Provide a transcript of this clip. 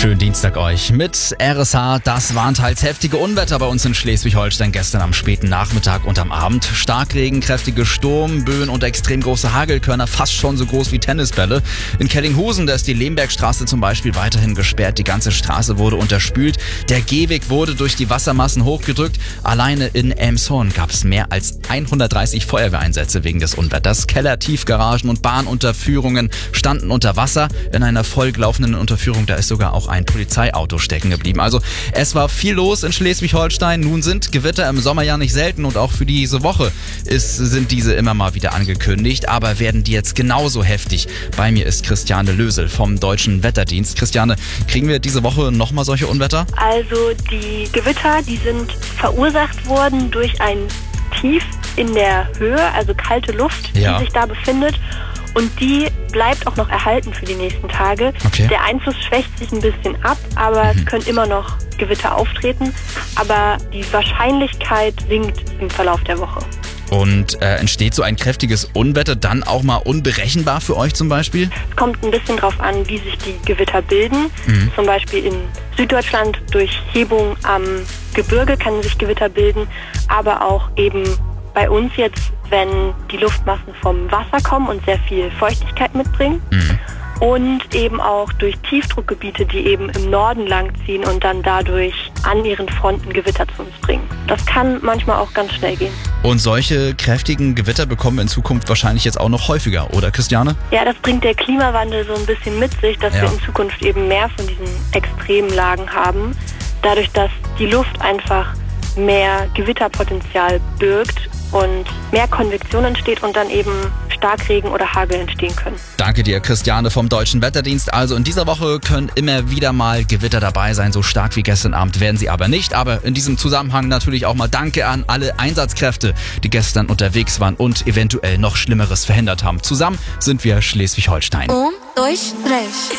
Schönen Dienstag euch mit RSH. Das waren teils heftige Unwetter bei uns in Schleswig-Holstein gestern am späten Nachmittag und am Abend. Starkregen, kräftige Sturmböen und extrem große Hagelkörner, fast schon so groß wie Tennisbälle. In Kellinghusen, da ist die Lehmbergstraße zum Beispiel weiterhin gesperrt. Die ganze Straße wurde unterspült. Der Gehweg wurde durch die Wassermassen hochgedrückt. Alleine in Elmshorn gab es mehr als 130 Feuerwehreinsätze wegen des Unwetters. Keller, Tiefgaragen und Bahnunterführungen standen unter Wasser. In einer vollgelaufenen Unterführung, da ist sogar auch ein Polizeiauto stecken geblieben. Also es war viel los in Schleswig-Holstein. Nun sind Gewitter im Sommer ja nicht selten und auch für diese Woche sind diese immer mal wieder angekündigt. Aber werden die jetzt genauso heftig? Bei mir ist Christiane Lösel vom Deutschen Wetterdienst. Christiane, kriegen wir diese Woche nochmal solche Unwetter? Also die Gewitter, die sind verursacht worden durch ein Tief in der Höhe, also kalte Luft, die sich da befindet. Und die bleibt auch noch erhalten für die nächsten Tage. Okay. Der Einfluss schwächt sich ein bisschen ab, aber es können immer noch Gewitter auftreten. Aber die Wahrscheinlichkeit sinkt im Verlauf der Woche. Und entsteht so ein kräftiges Unwetter dann auch mal unberechenbar für euch zum Beispiel? Es kommt ein bisschen drauf an, wie sich die Gewitter bilden. Zum Beispiel in Süddeutschland durch Hebung am Gebirge kann sich Gewitter bilden, aber auch eben bei uns jetzt, wenn die Luftmassen vom Wasser kommen und sehr viel Feuchtigkeit mitbringen. Und eben auch durch Tiefdruckgebiete, die eben im Norden langziehen und dann dadurch an ihren Fronten Gewitter zu uns bringen. Das kann manchmal auch ganz schnell gehen. Und solche kräftigen Gewitter bekommen wir in Zukunft wahrscheinlich jetzt auch noch häufiger, oder Christiane? Ja, das bringt der Klimawandel so ein bisschen mit sich, dass wir in Zukunft eben mehr von diesen extremen Lagen haben. Dadurch, dass die Luft einfach mehr Gewitterpotenzial birgt und mehr Konvektion entsteht und dann eben Starkregen oder Hagel entstehen können. Danke dir, Christiane vom Deutschen Wetterdienst. Also in dieser Woche können immer wieder mal Gewitter dabei sein. So stark wie gestern Abend werden sie aber nicht. Aber in diesem Zusammenhang natürlich auch mal Danke an alle Einsatzkräfte, die gestern unterwegs waren und eventuell noch Schlimmeres verhindert haben. Zusammen sind wir Schleswig-Holstein. Durch,